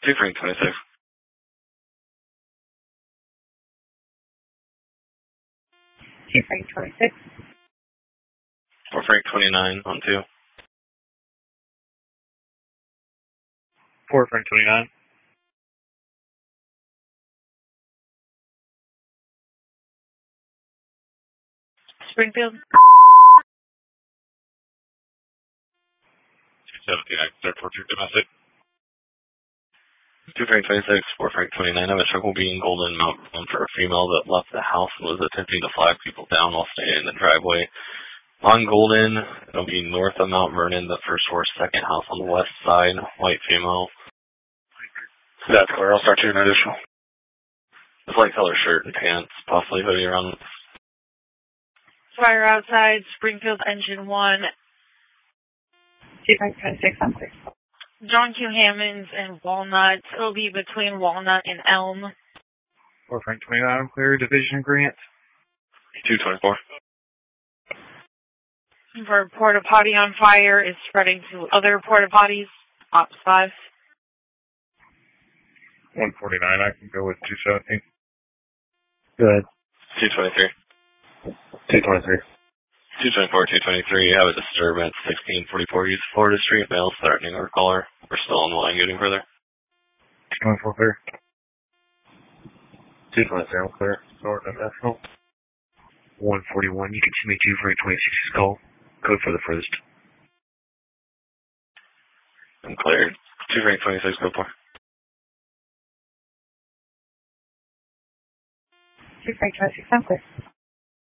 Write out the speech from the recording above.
2 Frank 26. 2 Frank 26. 4 Frank 29 on 2. 4 Frank 29. Springfield. 217, airport, domestic. 2 Frank 26, 4 Frank 29. I have a truck will be in Golden Mount for a female that left the house and was attempting to flag people down while staying in the driveway. On Golden, it'll be north of Mount Vernon, the first floor, second house on the west side, white female. That's clear. I'll start you an additional. It's light color shirt and pants, possibly hoodie around. Fire outside, Springfield engine 1. 2 Frank 26, I'm clear. John Q. Hammonds and Walnut. It'll be between Walnut and Elm. 4 Frank 29, I'm clear. Division Grant. 224. For porta potty on fire is spreading to other porta potties. Ops 5. 149, I can go with 217. Go ahead. 223. 223. 224, 223, you have a disturbance, 1644 East Florida Street, male threatening our caller. We're still on the line getting further. 224 clear. 223, I'm clear. Florida National. 141, you can see me 2 Frank 26's call. Code for the furthest. I'm cleared. 2 Frank 26, go for. 2 Frank 26, I'm clear.